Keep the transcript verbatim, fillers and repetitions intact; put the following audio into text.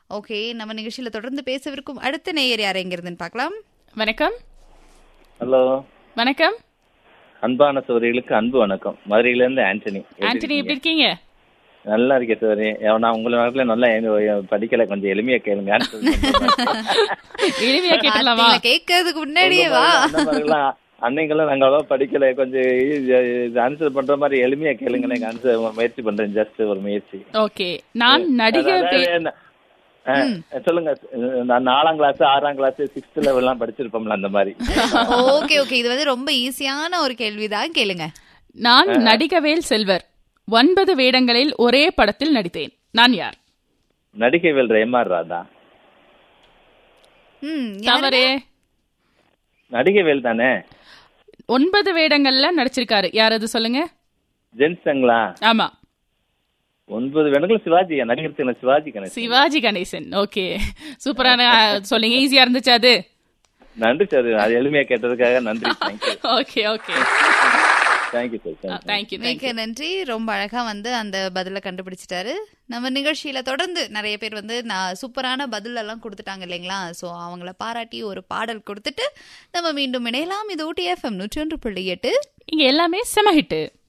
Okay, நம்ம நிகழ்ச்சியில தொடர்ந்து பேசவிருக்கும் அடுத்த நேயர் யார் எங்கிறதுன்னு பார்க்கலாம். வணக்கம். ஹலோ, வணக்கம். அன்பான சோதரிகளுக்கு அன்பு வணக்கம். மதுரையில இருந்து ஆண்டனி. ஆண்டனி, எப்படி இருக்கீங்க? நல்லா இருக்கேன் சோதரி. நான் உங்களை நாட்டுல நல்லா படிக்கல, கொஞ்சம் எளிமையா கேளுங்க. எளிமையா கேட்கலாமா? கேட்கறதுக்கு முன்னாடியே வா. அன்னைக்கெல்லாம் நாங்க அவ்வளவா படிக்கல, கொஞ்சம் ஆன்சர் பண்ற மாதிரி எளிமையா கேளுங்க. ஆன்சர் முயற்சி பண்றேன், ஜஸ்ட் ஒரு முயற்சி. ஓகே, நான் நடிகர் சொல்லுங்க. நான் நாலாம் கிளாஸ், ஆறாம் கிளாஸ், சிக்ஸ்த் லெவல் எல்லாம் படிச்சிருப்போம்ல, அந்த மாதிரி. ஓகே ஓகே, இது வந்து ரொம்ப ஈஸியான ஒரு கேள்விதான், கேளுங்க. நான் நடிகவேல் செல்வர். ஒன்பது வேடங்களில் ஒரே படத்தில் நடித்தேன். நான் யார்? Nadigavel M R Radha. தவறே. நடிகவேல் தானே. ஒன்பது வேடங்கள்ல நடிச்சிருக்காரு. யார் அது சொல்லுங்க. ஜென்சங்களா? ஆமா, ஒன்பது வேடங்கள். சிவாஜி நடிகர் சிவாஜி கணேசன். சிவாஜி கணேசன். ஓகே, சூப்பரான சொல்லுங்க. ஈஸியா இருந்துச்சு அது. நன்றி சார், அது எளிமையா கேட்டதுக்காக நன்றி. ஓகே ஓகே, மிக்க நன்றி. ரொம்ப அழகா வந்து அந்த பதில கண்டுபிடிச்சிட்டாரு. நம்ம நிகழ்ச்சியில தொடர்ந்து நிறைய பேர் வந்து நான் சூப்பரான பதில் எல்லாம் கொடுத்துட்டாங்க இல்லைங்களா? சோ அவங்கள பாராட்டி ஒரு பாடல் கொடுத்துட்டு நம்ம மீண்டும் இணையலாம். இது ஊட்டி எஃப்எம் நூற்றி ஒன்று புள்ளி எட்டு. இங்க எல்லாமே செம ஹிட்.